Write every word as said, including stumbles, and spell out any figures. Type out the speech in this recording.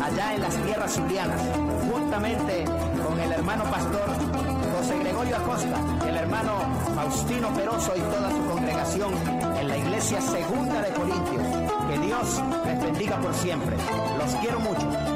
allá en las tierras zulianas, juntamente con el hermano pastor José Gregorio Acosta, el hermano Faustino Peroso y toda su congregación en la iglesia Segunda de Corintios. Que Dios les bendiga por siempre. Los quiero mucho.